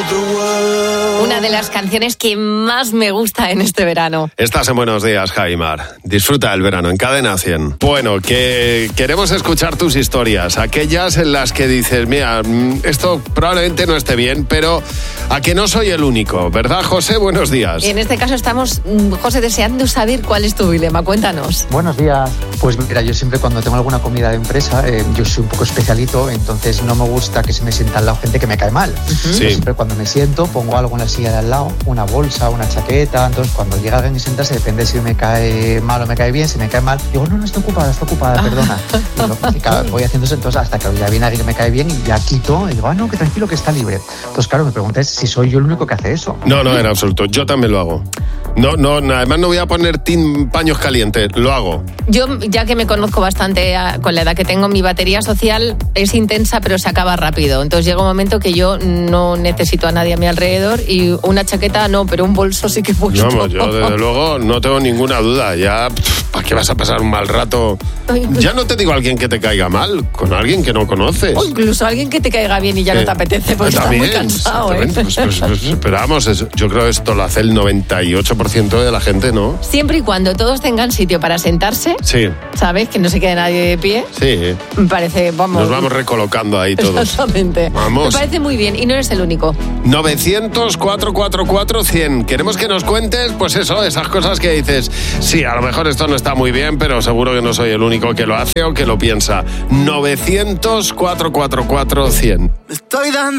Una de las canciones que más me gusta en este verano. Estás en Buenos Días, Jaimar. Disfruta del verano en Cadena 100. Bueno, que queremos escuchar tus historias, aquellas en las que dices, mira, esto probablemente no esté bien, pero a que no soy el único, ¿verdad, José? Buenos días. En este caso estamos, José, deseando saber cuál es tu dilema. Cuéntanos. Buenos días. Pues mira, yo siempre cuando tengo alguna comida de empresa, yo soy un poco especialito, entonces no me gusta que se me sienta al lado gente que me cae mal. Sí. Siempre cuando me siento pongo algo en la silla de al lado, una bolsa, una chaqueta, entonces cuando llega alguien y sentarse, depende si me cae mal o me cae bien, si me cae mal, digo, no, estoy ocupada, perdona. Y voy haciendo eso, entonces hasta que ya viene alguien que me cae bien y ya quito, y digo, no, que tranquilo, que está libre. Entonces claro, me preguntáis si soy yo el único que hace eso. No, en absoluto, yo también lo hago. No, además no voy a poner paños calientes, lo hago. Yo, ya que me conozco bastante con la edad que tengo, mi batería social es intensa, pero se acaba rápido. Entonces llega un momento que yo no necesito a nadie a mi alrededor y una chaqueta no, pero un bolso sí que puedo. Vamos, yo desde luego no tengo ninguna duda. Ya, ¿para qué vas a pasar un mal rato? Ya no te digo alguien que te caiga mal, con alguien que no conoces. O incluso alguien que te caiga bien y ya no te apetece porque estás muy cansado. Pero vamos, yo creo que esto lo hace el 98% de la gente, ¿no? Siempre y cuando todos tengan sitio para sentarse, sí. ¿Sabes? Que no se quede nadie de pie. Sí. Me parece, vamos. Nos vamos recolocando ahí todos. Exactamente. Vamos. Me parece muy bien y no eres el único. 900-444-100. Queremos que nos cuentes, pues eso, esas cosas que dices, sí, a lo mejor esto no está muy bien, pero seguro que no soy el único que lo hace o que lo piensa. 900-444-100. Estoy dando